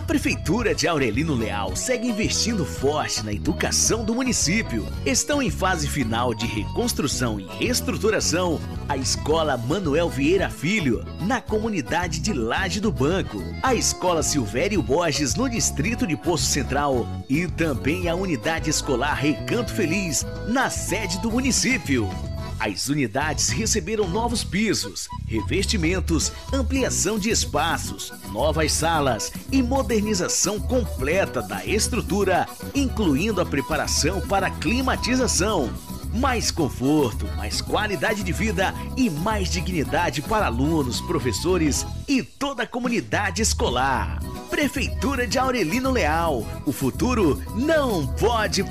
Prefeitura de Aurelino Leal segue investindo forte na educação do município. Estão em fase final de reconstrução e reestruturação a Escola Manuel Vieira Filho, na comunidade de Laje do Banco, a Escola Silvério Borges, no distrito de Poço Central, e também a Unidade Escolar Recanto Feliz, na sede do município. As unidades receberam novos pisos, revestimentos, ampliação de espaços, novas salas e modernização completa da estrutura, incluindo a preparação para a climatização. Mais conforto, mais qualidade de vida e mais dignidade para alunos, professores e toda a comunidade escolar. Prefeitura de Aurelino Leal. O futuro não pode